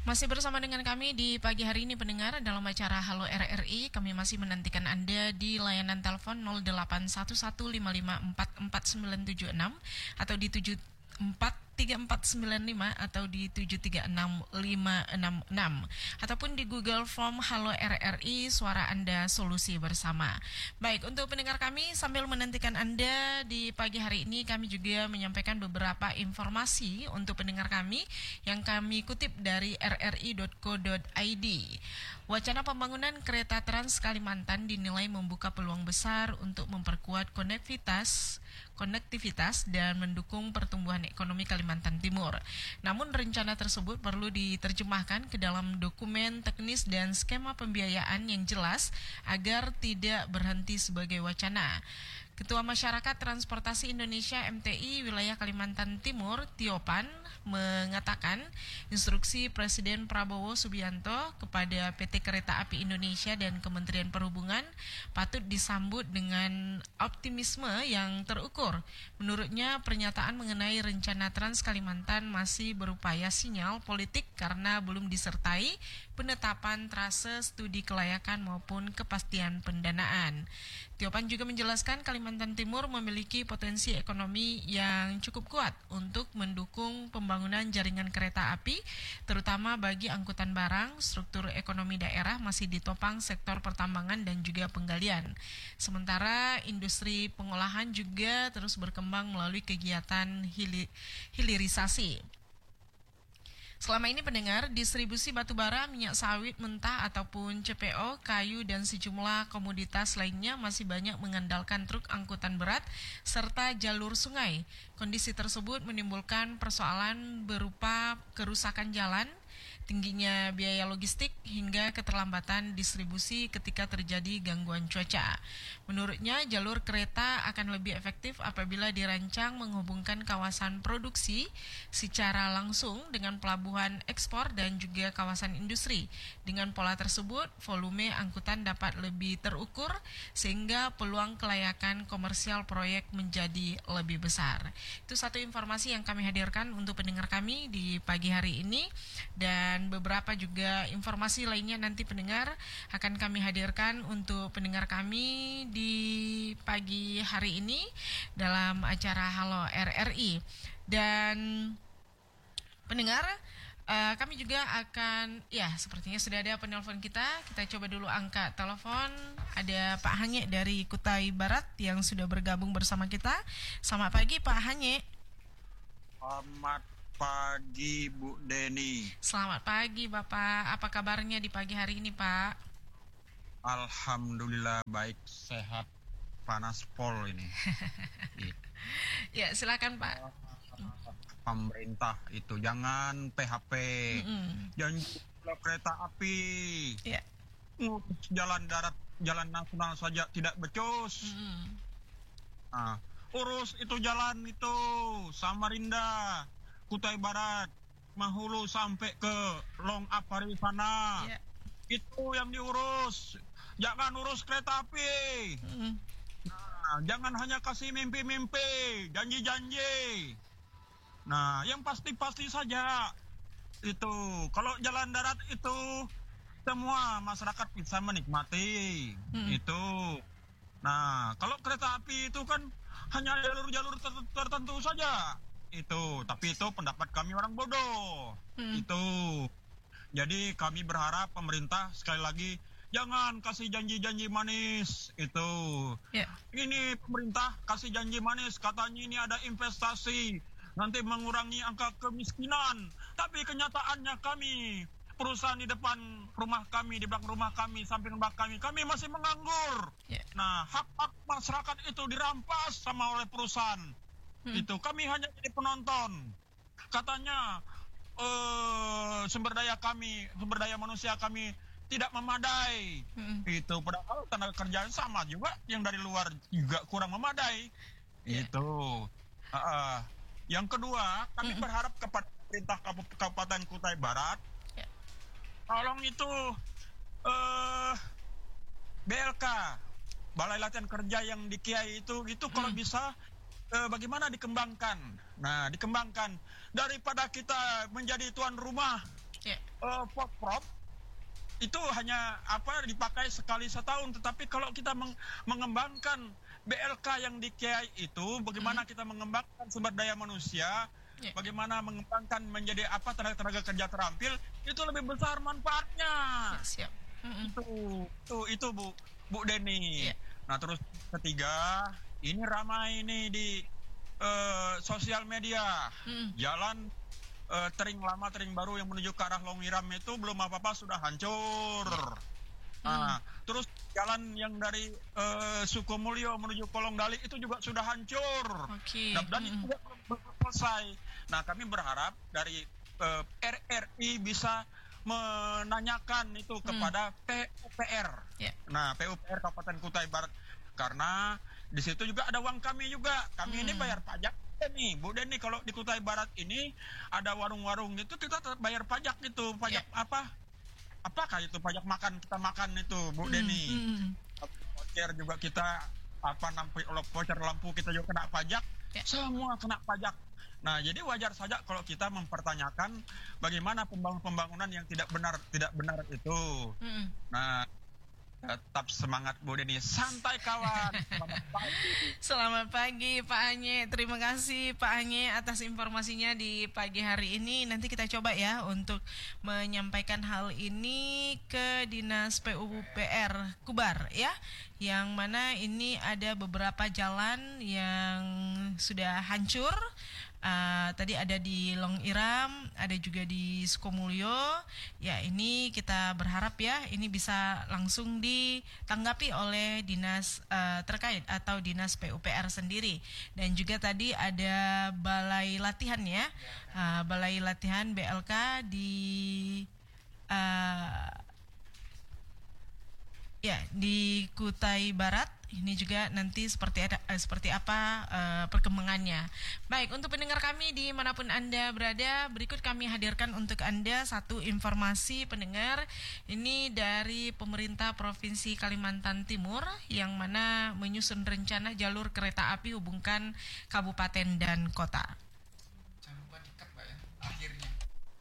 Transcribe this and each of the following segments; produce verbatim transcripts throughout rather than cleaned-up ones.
Masih bersama dengan kami di pagi hari ini pendengar dalam acara Halo R R I. Kami masih menantikan Anda di layanan telepon nol delapan satu satu lima lima empat empat sembilan tujuh enam atau di tujuh empat tiga empat sembilan lima atau di tujuh tiga enam lima enam enam ataupun di Google Form Halo R R I, suara Anda solusi bersama. Baik, untuk pendengar kami sambil menantikan Anda di pagi hari ini, kami juga menyampaikan beberapa informasi untuk pendengar kami yang kami kutip dari r r i dot co dot i d. Wacana pembangunan kereta Trans Kalimantan dinilai membuka peluang besar untuk memperkuat konektivitas konektivitas dan mendukung pertumbuhan ekonomi Kalimantan Timur. Namun rencana tersebut perlu diterjemahkan ke dalam dokumen teknis dan skema pembiayaan yang jelas agar tidak berhenti sebagai wacana. Ketua Masyarakat Transportasi Indonesia M T I Wilayah Kalimantan Timur, Tiopan, mengatakan instruksi Presiden Prabowo Subianto kepada P T Kereta Api Indonesia dan Kementerian Perhubungan patut disambut dengan optimisme yang terukur. Menurutnya, pernyataan mengenai rencana Trans Kalimantan masih berupaya sinyal politik karena belum disertai penetapan trase, studi kelayakan maupun kepastian pendanaan. Tiopan juga menjelaskan Kalimantan Timur memiliki potensi ekonomi yang cukup kuat untuk mendukung pembangunan jaringan kereta api, terutama bagi angkutan barang. Struktur ekonomi daerah masih ditopang sektor pertambangan dan juga penggalian. Sementara industri pengolahan juga terus berkembang melalui kegiatan hili- hilirisasi. Selama ini pendengar, distribusi batubara, minyak sawit mentah ataupun C P O, kayu dan sejumlah komoditas lainnya masih banyak mengandalkan truk angkutan berat serta jalur sungai. Kondisi tersebut menimbulkan persoalan berupa kerusakan jalan, tingginya biaya logistik hingga keterlambatan distribusi ketika terjadi gangguan cuaca. Menurutnya, jalur kereta akan lebih efektif apabila dirancang menghubungkan kawasan produksi secara langsung dengan pelabuhan ekspor dan juga kawasan industri. Dengan pola tersebut, volume angkutan dapat lebih terukur sehingga peluang kelayakan komersial proyek menjadi lebih besar. Itu satu informasi yang kami hadirkan untuk pendengar kami di pagi hari ini, dan beberapa juga informasi lainnya nanti pendengar akan kami hadirkan untuk pendengar kami di pagi hari ini dalam acara Halo R R I. Dan pendengar, uh, kami juga akan, ya sepertinya sudah ada penelpon kita. Kita coba dulu angka telepon. Ada Pak Hanye dari Kutai Barat yang sudah bergabung bersama kita. Selamat pagi Pak Hanye. Selamat pagi Bu Deni. Selamat pagi Bapak. Apa kabarnya di pagi hari ini Pak? Alhamdulillah baik, sehat, panas pol ini. Ya silakan Pak. Pemerintah itu jangan P H P, Mm-mm. jangan kereta api, Ya. ngurus jalan darat, jalan nasional saja tidak becus. Mm-mm. Nah, urus itu jalan itu Samarinda, Kutai Barat, Mahulu sampai ke Long Apari sana. Ya. Itu yang diurus. Jangan urus kereta api. Mm-mm. Nah, jangan hanya kasih mimpi-mimpi, janji-janji. Nah, yang pasti-pasti saja. Itu kalau jalan darat itu semua masyarakat bisa menikmati. Mm-mm. Itu. Nah, kalau kereta api itu kan hanya jalur-jalur ter- tertentu saja. Itu, tapi itu pendapat kami orang bodoh. Mm. Itu. Jadi kami berharap pemerintah sekali lagi jangan kasih janji-janji manis. Itu. Ya. Ini pemerintah kasih janji manis, katanya ini ada investasi, nanti mengurangi angka kemiskinan. Tapi kenyataannya kami, perusahaan di depan rumah kami, di belakang rumah kami, samping rumah kami, kami masih menganggur. Ya. Nah, hak-hak masyarakat itu dirampas sama oleh perusahaan. Hmm. Itu kami hanya jadi penonton. Katanya eh, sumber daya kami, sumber daya manusia kami tidak memadai. Hmm. Itu padahal tenaga kerjaan sama juga, yang dari luar juga kurang memadai. Ya. Itu. Uh, uh. Yang kedua, kami Mm-mm. berharap kepada pemerintah Kabup- Kabupaten Kutai Barat, Ya. tolong itu eh B L K, Balai Latihan Kerja yang di Kiai itu, itu kalau Mm. bisa eh, bagaimana dikembangkan. Nah, dikembangkan daripada kita menjadi tuan rumah Yeah. Uh, Prop itu hanya apa dipakai sekali setahun, tetapi kalau kita meng mengembangkan B L K yang di K I itu, bagaimana hmm. kita mengembangkan sumber daya manusia, yeah. bagaimana mengembangkan menjadi apa tenaga-tenaga kerja terampil, itu lebih besar manfaatnya. Yes, yeah. mm-hmm. Itu, itu, itu Bu, Bu Deni. Yeah. Nah terus ketiga, ini ramai ini di uh, sosial media, mm. jalan Uh, tering lama, tering baru yang menuju ke arah Longiram itu belum apa-apa sudah hancur. Hmm. Nah, terus jalan yang dari uh, Sukomulyo menuju Kolong Dali itu juga sudah hancur. Okay. Dan, dan hmm. itu tidak selesai. Nah, kami berharap dari uh, R R I bisa menanyakan itu kepada hmm. P U P R. Yeah. Nah, P U P R Kabupaten Kutai Barat, karena di situ juga ada uang kami juga. Kami hmm. ini bayar pajak. Nih, Bu Deni, kalau di Kutai Barat ini ada warung-warung itu kita bayar pajak itu, pajak yeah. apa? Apakah itu pajak makan kita makan itu, Bu mm, Deni? Mm. Voucher juga kita apa nampi voucher lampu kita juga kena pajak, yeah. semua kena pajak. Nah, jadi wajar saja kalau kita mempertanyakan bagaimana pembangunan-pembangunan yang tidak benar tidak benar itu. Mm. Nah, tetap semangat Bu Deni, santai kawan. Selamat pagi. Selamat pagi Pak Anye. Terima kasih Pak Anye atas informasinya di pagi hari ini. Nanti kita coba ya untuk menyampaikan hal ini ke Dinas P U P R Kubar ya. Yang mana ini ada beberapa jalan yang sudah hancur. Uh, tadi ada di Longiram, ada juga di Sukomulyo. Ya, ini kita berharap ya ini bisa langsung ditanggapi oleh dinas uh, terkait atau dinas P U P R sendiri. Dan juga tadi ada balai latihan ya, uh, balai latihan B L K di uh, ya di Kutai Barat. Ini juga nanti seperti ada eh, seperti apa uh, perkembangannya. Baik, untuk pendengar kami dimanapun Anda berada, berikut kami hadirkan untuk Anda satu informasi pendengar. Ini dari pemerintah Provinsi Kalimantan Timur yang mana menyusun rencana jalur kereta api hubungkan kabupaten dan kota. Jangan lupa dikat, Mbak ya, akhirnya.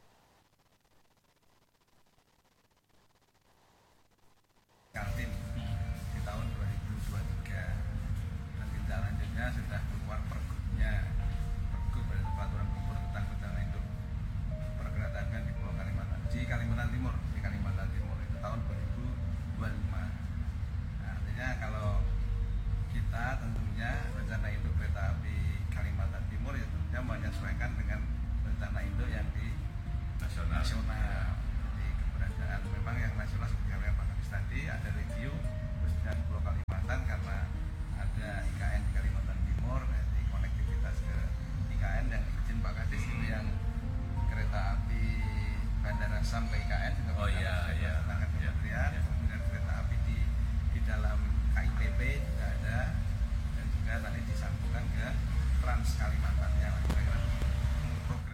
Kaltim di tahun dua ribu dua puluh tiga dan tindak lanjutnya sudah keluar pergubnya pergub dari peraturan gubernur tentang rencana induk perkereta di Pulau Kalimantan di Kalimantan Timur di Kalimantan Timur itu tahun dua ribu dua puluh lima. Nah, artinya kalau kita tentunya rencana induk kereta api Kalimantan Timur ya tentunya menyesuaikan dengan rencana induk yang di nasional. nasional. Jadi keberadaan memang yang nasional seperti yang Pak Kadis tadi ada review khususnya di Pulau Kalimantan karena ada I K N di Kalimantan Timur, jadi konektivitas ke I K N yang izin Pak Kadis itu yang kereta api Bandara Sam ke I K N juga oh, iya, iya. tangan kementerian, iya. Kemudian kereta api di di dalam K I T P juga ada dan juga nanti disambungkan ke Trans Kalimantannya kira-kira program.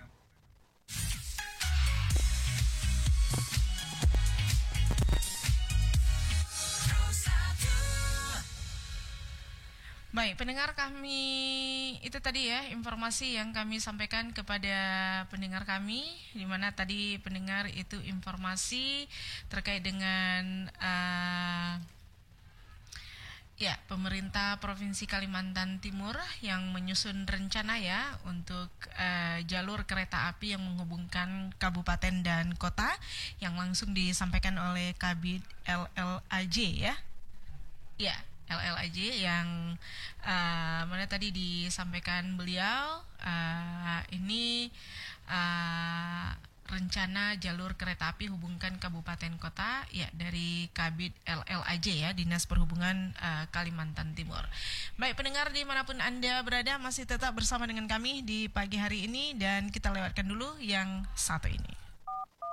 Baik, pendengar kami, itu tadi ya informasi yang kami sampaikan kepada pendengar kami, di mana tadi pendengar itu informasi terkait dengan uh, ya pemerintah Provinsi Kalimantan Timur yang menyusun rencana ya untuk uh, jalur kereta api yang menghubungkan kabupaten dan kota yang langsung disampaikan oleh Kabid L L A J ya. Ya. L L A J yang uh, mana tadi disampaikan beliau uh, ini uh, rencana jalur kereta api hubungkan kabupaten kota ya dari Kabid L L A J ya, Dinas Perhubungan uh, Kalimantan Timur. Baik pendengar dimanapun Anda berada masih tetap bersama dengan kami di pagi hari ini dan kita lewatkan dulu yang satu ini.